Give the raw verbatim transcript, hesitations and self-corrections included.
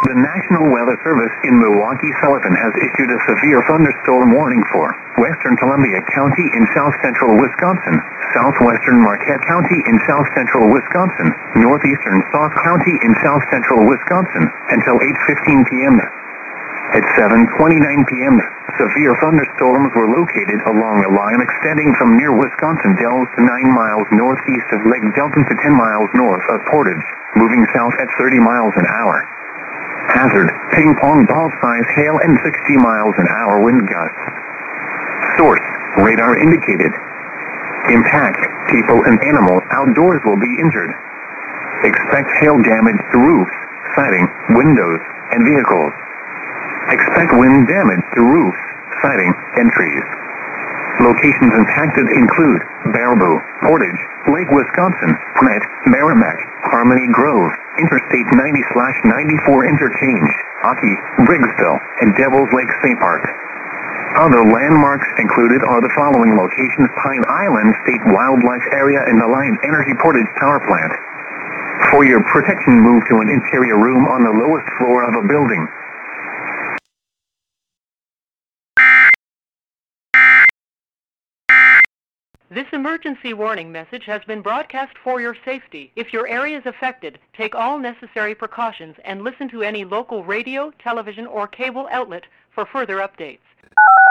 The National Weather Service in Milwaukee-Sullivan has issued a severe thunderstorm warning for western Columbia County in south-central Wisconsin, southwestern Marquette County in south-central Wisconsin, northeastern Sauk County in south-central Wisconsin, until eight fifteen p.m. At seven twenty-nine p.m., severe thunderstorms were located along a line extending from near Wisconsin Dells to nine miles northeast of Lake Delton to ten miles north of Portage, moving south at thirty miles an hour. Hazard, ping pong ball size hail and sixty miles an hour wind gusts. Source, radar indicated. Impact, people and animals outdoors will be injured. Expect hail damage to roofs, siding, windows, and vehicles. Expect wind damage to roofs, siding, and trees. Locations impacted include Baraboo, Portage, Lake Wisconsin, Met, Merrimack, Harmony Grove, Interstate ninety ninety-four Interchange, Aki, Briggsville, and Devil's Lake State Park. Other landmarks included are the following locations: Pine Island State Wildlife Area and Alliant Energy Portage Power Plant. For your protection, move to an interior room on the lowest floor of a building. This emergency warning message has been broadcast for your safety. If your area is affected, take all necessary precautions and listen to any local radio, television, or cable outlet for further updates.